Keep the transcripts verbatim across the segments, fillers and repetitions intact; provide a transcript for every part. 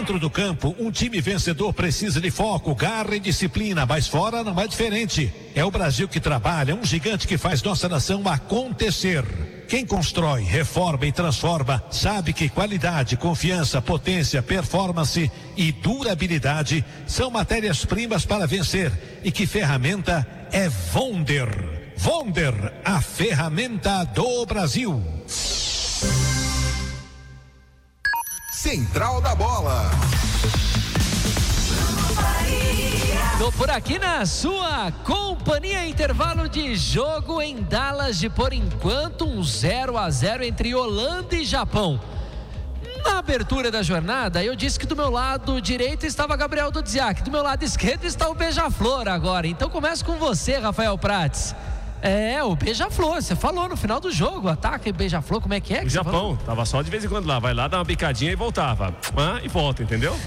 Dentro do campo, um time vencedor precisa de foco, garra e disciplina, mas fora não é diferente. É o Brasil que trabalha, um gigante que faz nossa nação acontecer. Quem constrói, reforma e transforma sabe que qualidade, confiança, potência, performance e durabilidade são matérias-primas para vencer e que ferramenta é Wonder. Wonder, a ferramenta do Brasil. Central da Bola. Tô por aqui na sua companhia. Intervalo de jogo em Dallas, de por enquanto um zero a zero entre Holanda e Japão. Na abertura da jornada, eu disse que do meu lado direito estava Gabriel Dudziak, do meu lado esquerdo está o Beija-Flor agora. Então começo com você, Rafael Prats. É, o Beija-Flor, você falou no final do jogo, ataque Beija-Flor, como é que é? Que o Japão, tava só de vez em quando lá, vai lá, dá uma bicadinha e voltava, ah, e volta, entendeu?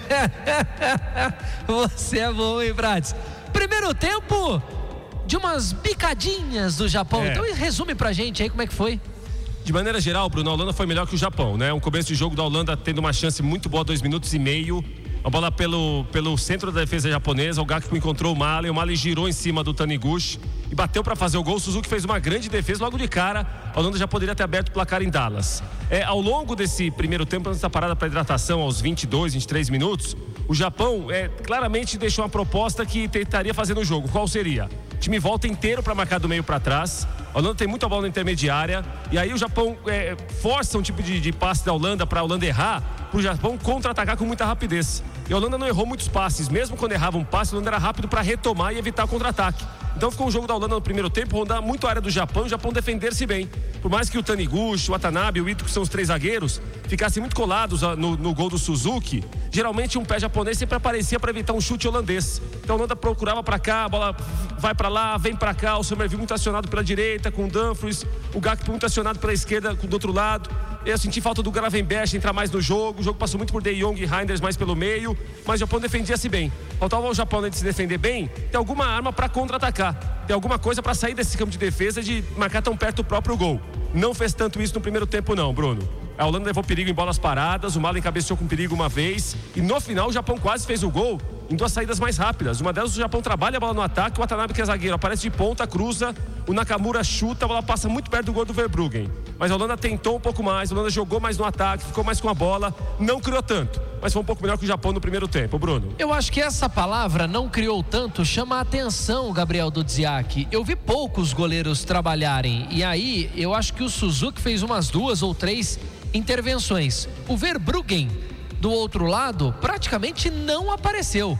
Você é bom, hein, Prats? Primeiro tempo de umas bicadinhas do Japão, é. Então resume pra gente aí como é que foi. De maneira geral, Bruno, a Holanda foi melhor que o Japão, né? Um começo de jogo da Holanda tendo uma chance muito boa, dois minutos e meio. A bola pelo, pelo centro da defesa japonesa, o Gakpo encontrou o Malen, o Malen girou em cima do Taniguchi e bateu para fazer o gol. O Suzuki fez uma grande defesa logo de cara. A Holanda já poderia ter aberto o placar em Dallas. É, ao longo desse primeiro tempo, nessa parada para hidratação, aos vinte e dois, vinte e três minutos, o Japão é, claramente deixou uma proposta que tentaria fazer no jogo. Qual seria? O time volta inteiro para marcar do meio para trás. A Holanda tem muita bola na intermediária. E aí o Japão é, força um tipo de, de passe da Holanda para a Holanda errar, para o Japão contra-atacar com muita rapidez. E a Holanda não errou muitos passes. Mesmo quando errava um passe, a Holanda era rápido para retomar e evitar o contra-ataque. Então ficou um jogo da Holanda no primeiro tempo, rondar muito a área do Japão e o Japão defender-se bem. Por mais que o Taniguchi, o Watanabe e o Ito, que são os três zagueiros, ficassem muito colados no, no gol do Suzuki, geralmente um pé japonês sempre aparecia para evitar um chute holandês. Então a Holanda procurava para cá, a bola vai para lá, vem para cá, o Somerville muito acionado pela direita com o Dumfries, o Gakpo muito acionado pela esquerda do outro lado. Eu senti falta do Gravenberch entrar mais no jogo. O jogo passou muito por De Jong e Reinders mais pelo meio, mas o Japão defendia-se bem. Faltava ao Japão, além de se defender bem, ter alguma arma para contra-atacar, ter alguma coisa para sair desse campo de defesa, de marcar tão perto do próprio gol. Não fez tanto isso no primeiro tempo não, Bruno. A Holanda levou perigo em bolas paradas, o Malen cabeceou com perigo uma vez e no final o Japão quase fez o gol em duas saídas mais rápidas. Uma delas o Japão trabalha a bola no ataque, o Watanabe, que é zagueiro, aparece de ponta, cruza, o Nakamura chuta, a bola passa muito perto do gol do Verbruggen. Mas a Holanda tentou um pouco mais, a Holanda jogou mais no ataque, ficou mais com a bola, não criou tanto, mas foi um pouco melhor que o Japão no primeiro tempo, Bruno. Eu acho que essa palavra, não criou tanto, chama a atenção, Gabriel Dudziak. Eu vi poucos goleiros trabalharem, e aí eu acho que o Suzuki fez umas duas ou três intervenções. O Verbruggen, do outro lado, praticamente não apareceu.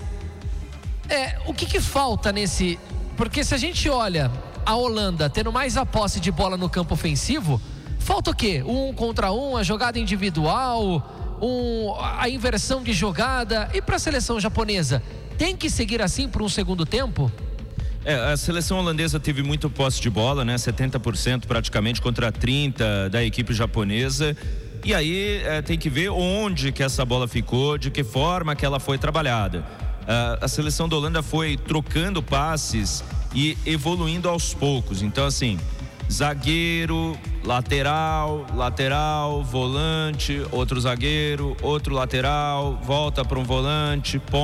É, o que que falta nesse... Porque se a gente olha a Holanda tendo mais a posse de bola no campo ofensivo, falta o quê? Um contra um, a jogada individual, um, a inversão de jogada. E para a seleção japonesa, tem que seguir assim por um segundo tempo? É, a seleção holandesa teve muito posse de bola, né? setenta por cento praticamente contra trinta por cento da equipe japonesa. E aí é, tem que ver onde que essa bola ficou, de que forma que ela foi trabalhada. Uh, a seleção da Holanda foi trocando passes e evoluindo aos poucos. Então, assim, zagueiro, lateral, lateral, volante, outro zagueiro, outro lateral, volta para um volante, ponta.